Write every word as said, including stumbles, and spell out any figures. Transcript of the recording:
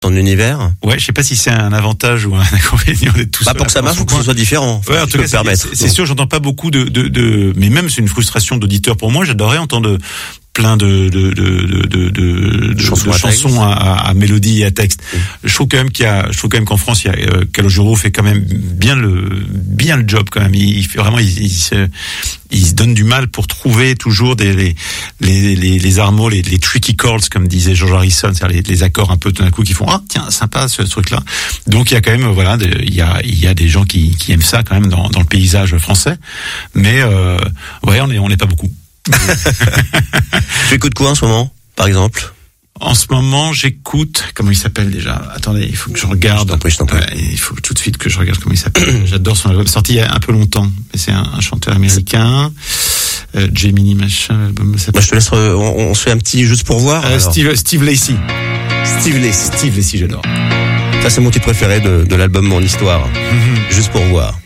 ton univers. Ouais, je sais pas si c'est un avantage ou un inconvénient d'être tout Pas seul. pour que ça marche, faut que ce soit différent. Ouais, en tout cas, c'est, c'est, c'est sûr, j'entends pas beaucoup de, de, de, mais même c'est une frustration d'auditeur pour moi. J'adorerais entendre plein de de de de de, de, de chansons, de chansons à, à, à mélodie et à texte. Mmh. Je trouve quand même qu'il y a, je trouve quand même qu'en France, il y a euh, Calogero fait quand même bien le bien le job quand même. Il, il fait vraiment, il, il se il se donne du mal pour trouver toujours des les les les, les armots, les, les tricky chords comme disait George Harrison, c'est-à-dire les, les accords un peu tout d'un coup qui font ah tiens sympa ce, ce truc-là. Donc il y a quand même voilà, de, il y a il y a des gens qui qui aiment ça quand même dans dans le paysage français. Mais euh, ouais, on est on n'est pas beaucoup. Tu écoutes quoi en ce moment, par exemple? En ce moment, j'écoute, comment il s'appelle déjà? Attendez, il faut que je regarde. Je t'en prie, je t'en prie. Ouais, il faut tout de suite que je regarde comment il s'appelle. J'adore son album, sorti il y a un peu longtemps. Mais c'est un, un chanteur américain. Euh, Gemini machin, l'album s'appelle. Moi, je te laisse, re... on, on se fait un petit juste pour voir. Euh, Steve, Steve Lacy. Steve Lacy. Steve Lacy, j'adore. Ça, c'est mon titre préféré de, de l'album Mon Histoire. Mm-hmm. Juste pour voir.